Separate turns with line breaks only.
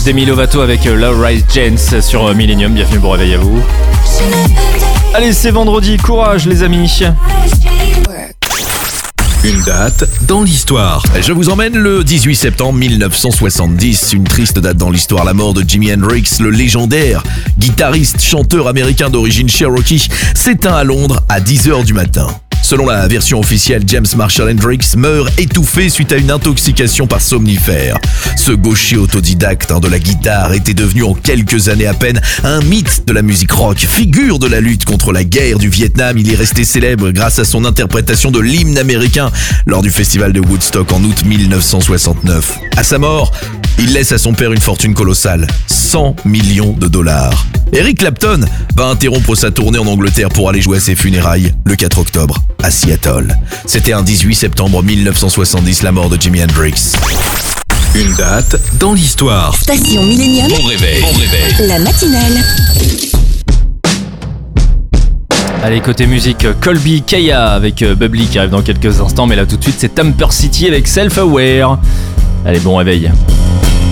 Demi Lovato avec Low Rise Jane sur Millennium. Bienvenue, bon réveil à vous. Allez, c'est vendredi, courage les amis.
Une date dans l'histoire. Je vous emmène le 18 septembre 1970, une triste date dans l'histoire, la mort de Jimi Hendrix, le légendaire guitariste, chanteur américain d'origine cherokee, s'éteint à Londres à 10h du matin. Selon la version officielle, James Marshall Hendrix meurt étouffé suite à une intoxication par somnifères. Ce gaucher autodidacte de la guitare était devenu en quelques années à peine un mythe de la musique rock, figure de la lutte contre la guerre du Vietnam. Il est resté célèbre grâce à son interprétation de l'hymne américain lors du festival de Woodstock en août 1969. À sa mort, il laisse à son père une fortune colossale, 100 millions de dollars. Eric Clapton va interrompre sa tournée en Angleterre pour aller jouer à ses funérailles le 4 octobre à Seattle. C'était un 18 septembre 1970, la mort de Jimi Hendrix. Une date dans l'histoire.
Station Millennium.
Bon réveil.
La matinale.
Allez, côté musique, Colby Kaya avec Bubbly qui arrive dans quelques instants. Mais là tout de suite, c'est Tamper City avec Self Aware. Allez, bon réveil.